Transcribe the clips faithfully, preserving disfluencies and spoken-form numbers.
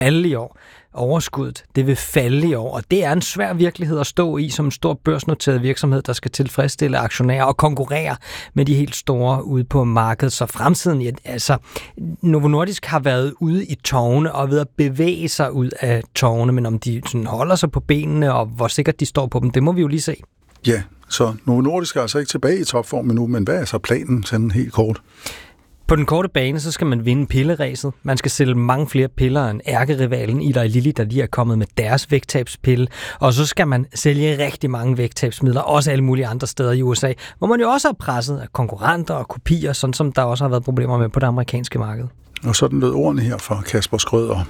falde i år. Overskuddet, det vil falde i år, og det er en svær virkelighed at stå i som en stor børsnoteret virksomhed, der skal tilfredsstille aktionærer og konkurrere med de helt store ude på markedet. Så fremtiden, ja, altså Novo Nordisk har været ude i tårne og ved at bevæge sig ud af tårne, men om de sådan holder sig på benene, og hvor sikkert de står på dem, det må vi jo lige se. Ja, så Novo Nordisk er altså ikke tilbage i topform nu, men hvad er så planen sådan helt kort? På den korte bane, så skal man vinde pilleræset. Man skal sælge mange flere piller end ærkerivalen Eli Lilly, der lige er kommet med deres vægttabspille. Og så skal man sælge rigtig mange vægttabsmidler, også alle mulige andre steder i U S A, hvor man jo også er presset af konkurrenter og kopier, sådan som der også har været problemer med på det amerikanske marked. Og sådan lød ordene her fra Kasper Skrøder.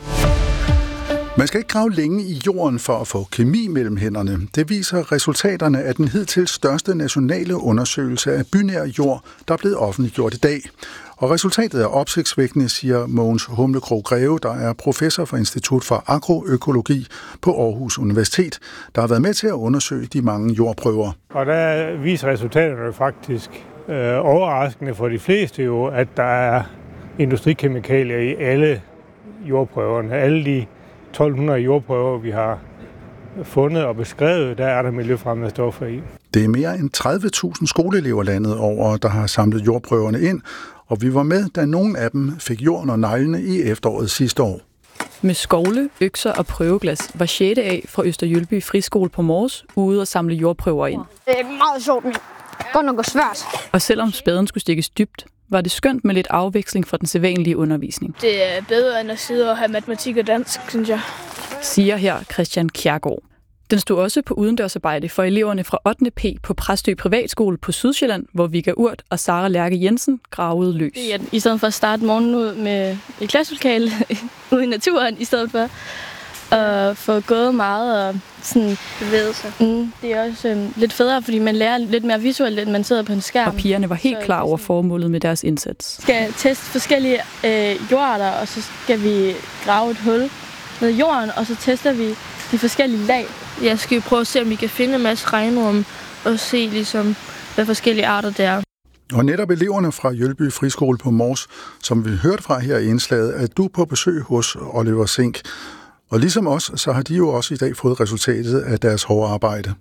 Man skal ikke grave længe i jorden for at få kemi mellem hænderne. Det viser resultaterne af den hidtil største nationale undersøgelse af bynær jord, der er blevet offentliggjort i dag. Og resultatet er opsigtsvækkende, siger Mogens Humlekrog Greve, der er professor for Institut for Agroøkologi på Aarhus Universitet, der har været med til at undersøge de mange jordprøver. Og der viser resultaterne faktisk øh, overraskende for de fleste jo, at der er industrikemikalier i alle jordprøverne. Alle de tolv hundrede jordprøver, vi har fundet og beskrevet, der er der miljøfremmede stoffer i. Det er mere end tredive tusind skoleelever landet over, der har samlet jordprøverne ind, og vi var med, da nogle af dem fik jorden og neglene i efteråret sidste år. Med skovle, økser og prøveglas var sjette A fra Østerjylby Friskole på Mors ude og samle jordprøver ind. Det er meget sjovt, men godt nok svært. Og selvom spaden skulle stikkes dybt, var det skønt med lidt afveksling fra den sædvanlige undervisning. Det er bedre end at sidde og have matematik og dansk, synes jeg. Siger her Christian Kjærgaard. Den stod også på udendørsarbejde for eleverne fra ottende P på Præstø Privatskole på Sydsjælland, hvor Vigga Urt og Sara Lærke Jensen gravede løs. Ja, i stedet for at starte morgenen ud med et klasselokale ude i naturen, i stedet for at få gået meget og sådan bevæget sig. Mm, det er også øhm, lidt federe, fordi man lærer lidt mere visuelt, end man sidder på en skærm. Og pigerne var helt så, klar over formålet med deres indsats. Vi skal teste forskellige øh, jordarter, og så skal vi grave et hul ned i jorden, og så tester vi de forskellige lag. Jeg skal jo prøve at se, om vi kan finde en masse regnorm og se, ligesom, hvad forskellige arter det er. Og netop eleverne fra Jølby Friskole på Mors, som vi hørte fra her i indslaget, er du på besøg hos Oliver Zink. Og ligesom os, så har de jo også i dag fået resultatet af deres hårde arbejde.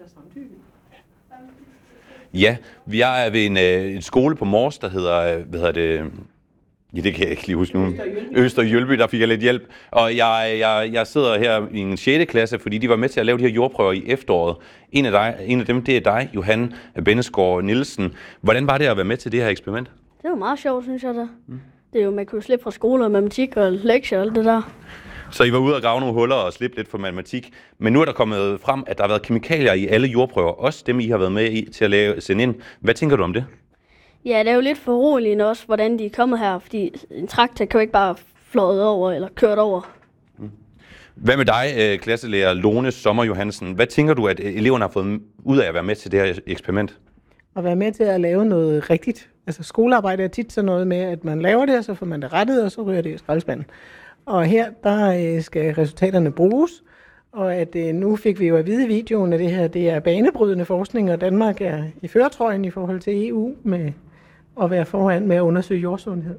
Ja, vi er ved en, en skole på Mors, der hedder, hvad hedder det... Ja, det kan jeg ikke lige huske nu. Østerjylby, der fik jeg lidt hjælp. Og jeg, jeg, jeg sidder her i en sjette klasse, fordi de var med til at lave de her jordprøver i efteråret. En af, dig, en af dem, det er dig, Johan Benneskov Nielsen. Hvordan var det at være med til det her eksperiment? Det var meget sjovt, synes jeg da. Mm. Det er jo, man kunne slippe fra skole og matematik og lektier og alt det der. Så I var ude og grave nogle huller og slippe lidt for matematik. Men nu er der kommet frem, at der har været kemikalier i alle jordprøver. Også dem, I har været med i til at lave, sende ind. Hvad tænker du om det? Ja, det er jo lidt foruroligende også, hvordan de er kommet her, fordi en traktor kan jo ikke bare fløjet over eller kørt over. Hvad med dig, klasselærer Lone Sommer Johansen? Hvad tænker du, at eleverne har fået ud af at være med til det her eksperiment? At være med til at lave noget rigtigt. Altså skolearbejde er tit sådan noget med, at man laver det, og så får man det rettet, og så ryger det i skraldespanden. Og her, der skal resultaterne bruges, og at nu fik vi jo at vide i videoen, at det her det er banebrydende forskning, og Danmark er i førertrøjen i forhold til E U med at være foran med at undersøge jordsundhed.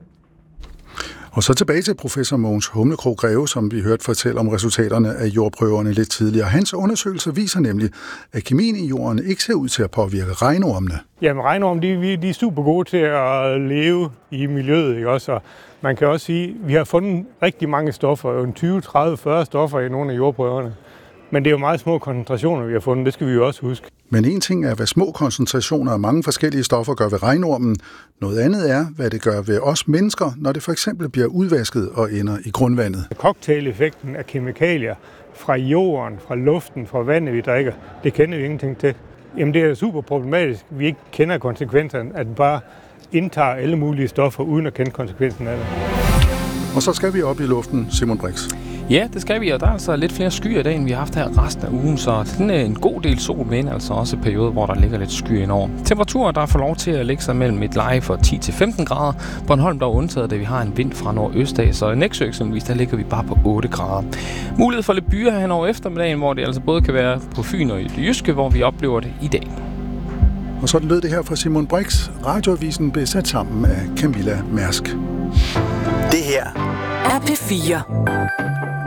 Og så tilbage til professor Mogens Humlekrog Greve, som vi hørte fortælle om resultaterne af jordprøverne lidt tidligere. Hans undersøgelser viser nemlig, at kemien i jorden ikke ser ud til at påvirke regnormene. Jamen regnorme, de, de er super gode til at leve i miljøet, ikke også? Og man kan også sige, at vi har fundet rigtig mange stoffer, tyve, tredive, fyrre stoffer i nogle af jordprøverne. Men det er jo meget små koncentrationer, vi har fundet, det skal vi jo også huske. Men en ting er, hvad små koncentrationer af mange forskellige stoffer gør ved regnormen. Noget andet er, hvad det gør ved os mennesker, når det for eksempel bliver udvasket og ender i grundvandet. Cocktaileffekten af kemikalier fra jorden, fra luften, fra vandet, vi drikker, det kender vi ingenting til. Jamen det er super problematisk, vi ikke kender konsekvenserne, at den bare indtager alle mulige stoffer, uden at kende konsekvensen af det. Og så skal vi op i luften, Simon Brix. Ja, det skal vi, og der er altså lidt flere skyer i dag, end vi har haft her resten af ugen, så den er en god del sol med ind, altså også perioder, hvor der ligger lidt skyer indover. Temperaturer, der får lov til at ligge sig mellem et leje for ti til femten grader. Bornholm, der er undtaget, da vi har en vind fra nordøst af, så i Nexø eksempelvis, der ligger vi bare på otte grader. Mulighed for lidt byer hen over eftermiddagen, hvor det altså både kan være på Fyn og i det jyske, hvor vi oplever det i dag. Og sådan lød det her fra Simon Brix. Radioavisen blev sat sammen af Camilla Mærsk. Det her er P fire.